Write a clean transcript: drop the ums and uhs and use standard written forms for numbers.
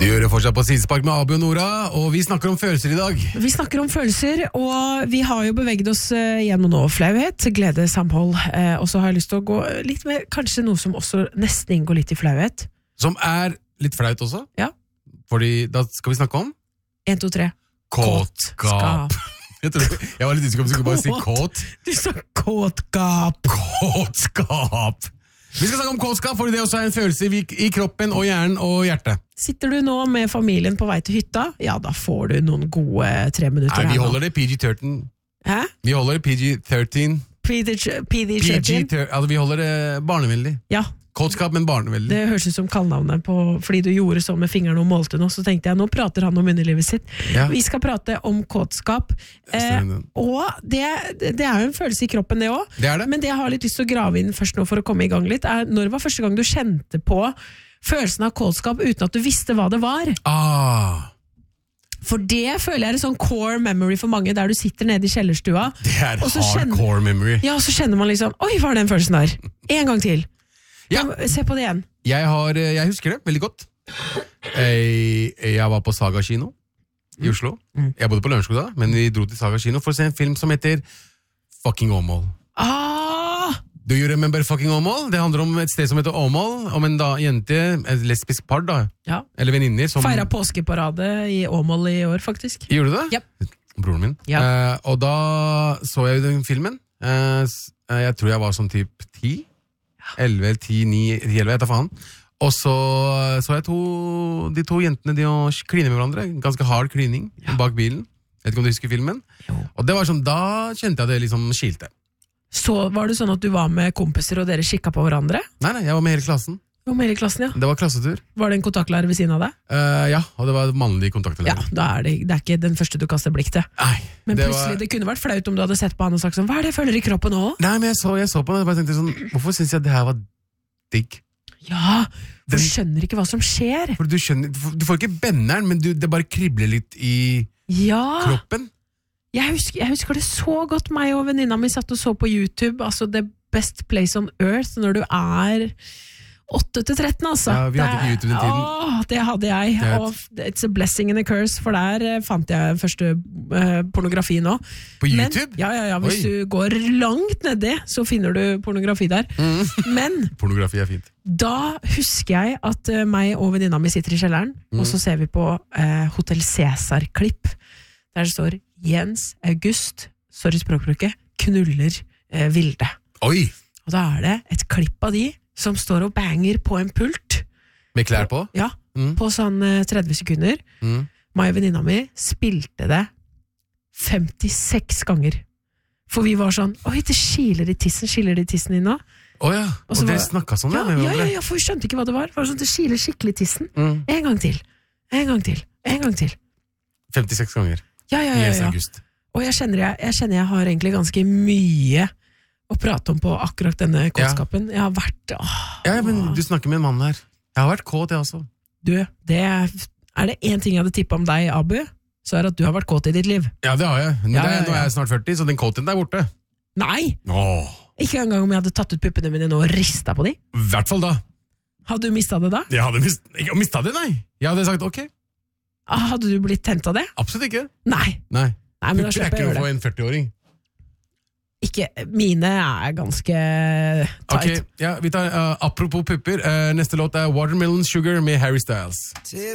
Du gjør det fortsatt på Sidespark med Abu og Nora, og vi snakker om følelser i dag. Vi snakker om følelser, og vi har jo beveget oss gjennom nå flauhet, glede, samhold, og så har jeg lyst til å gå litt med kanskje noe som også nesten inngår litt i flauhet. Som litt flaut også. Ja. Fordi da skal vi snakke om 1, 2, 3. Kåtskap. Jeg var litt usikker om du skulle bare si kåt. Du sa kåtskap. Kåtskap. Vi skal snakke om kåtskap, fordi det også en følelse i kroppen og hjernen og hjertet. Sitter du nå med familien på vei til hytta? Ja, da får du noen gode 3 minutter. Nei, vi holder det PG-13. Hæ? Vi holder det PG-13. PG-13? Altså, vi holder det barnevennlig. Ja. Kåtskap, men barnevennlig. Det høres ut som kallnavnet fordi du gjorde sånn med fingrene og målte nå, så tenkte jeg, nå prater han om underlivet sitt. Ja. Vi skal prate om kåtskap, og det er jo en følelse i kroppen det også. Det er det. Men det jeg har litt lyst til å grave inn først nå for å komme i gang litt, når var første gang du kjente på følelsen av kåtskap uten at du visste hva det var? For det føler jeg er en sånn core memory for mange, der du sitter nede i kjellerstua. Det er hardcore memory. Ja, så kjenner man liksom, oi, hva er den følelsen der? En gang til. Ja. Se på det igjen. Jeg husker det veldig godt. Jeg var på Saga kino i Oslo. Jeg bodde på Lørenskog da, men vi dro til Saga kino for å se en film som heter Fucking Åmål. Do you remember Fucking Åmål? Det handler om et sted som heter Åmål, om en jente, et lesbisk par da, ja. Eller veninner som... Feiret påskeparade i Åmål i år, faktisk. Gjorde du det? Ja. Broren min. Ja. Og da så jeg den filmen. Jeg tror jeg var sånn typ 10. 11, 10, 9, 11, jeg tar faen. Og så jeg de to jentene de kliner med hverandre. Ganske hard klining bak bilen. Jeg vet ikke om du husker filmen? Jo. Og det var sånn, da kjente jeg det liksom skilte. Så var det sånn at du var med kompiser og dere kikket på hverandre? Nei, jeg var med hele klassen. Du var med hele klassen, ja. Det var klassetur. Var det en kontaktlærer ved siden av deg? Ja, og det var mannlig kontaktlærer. Ja, da det er ikke den første du kaster blikk til. Nei. Men plutselig, det kunne vært flaut om du hadde sett på han og sagt sånn, hva er det jeg føler i kroppen nå? Nei, men jeg så på det, og bare tenkte sånn, hvorfor synes jeg det her var digg? Ja, for du skjønner ikke hva som skjer. For du får ikke benneren, men det bare kribler litt i kroppen. Jeg husker det så godt, meg og venninna mi satt og så på YouTube, altså The Best Place on Earth, når du 8-13, altså. Ja, vi hadde ikke YouTube den tiden. Det hadde jeg, og it's a blessing and a curse, for der fant jeg første pornografi nå. På YouTube? Men, ja, hvis du går langt nedi, så finner du pornografi der. Men pornografi er fint. Da husker jeg at meg og venninna mi sitter i kjelleren, og så ser vi på Hotel Cæsar-klipp, der det står Jens August, sorry språkbruket, knuller Vilde. Oi! Og da er det et klipp av de som står og banger på en pult. Med klær på? Ja, på sånn 30 sekunder. Meg og venninna mi spilte det 56 ganger. For vi var sånn, oi, det skiller i tissen din nå. Åja, og dere snakket sånn? Ja, for vi skjønte ikke hva det var. Det var sånn, det skiler skikkelig i tissen. En gang til. 56 ganger. Ja. Og jeg kjenner jeg har egentlig ganske mye å prate om på akkurat denne kåtskapen. Jeg har vært... Ja, men du snakker med en mann her. Jeg har vært kåt, jeg også. Du, er det en ting jeg hadde tippet om deg, Abu, så er det at du har vært kåt i ditt liv. Ja, det har jeg. Men nå er jeg snart 40, så den kåten er borte. Nei! Ikke engang om jeg hadde tatt ut puppene mine nå og ristet på de. I hvert fall da. Hadde du mistet det da? Jeg hadde mistet det, nei. Jeg hadde sagt ok. Hadde du blitt tent av det? Absolutt ikke. Nei, men da slipper jeg å gjøre det. Pupper er ikke noe for en 40-åring. Ikke, mine er ganske tight. Ok, ja, vi tar apropos pupper. Neste låt er Watermelon Sugar med Harry Styles.